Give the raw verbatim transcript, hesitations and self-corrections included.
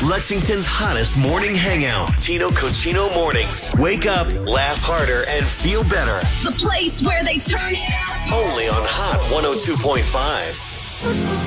Lexington's hottest morning hangout. Tino Cochino Mornings. Wake up, laugh harder, and feel better. The place where they turn it up. Only on Hot one oh two point five.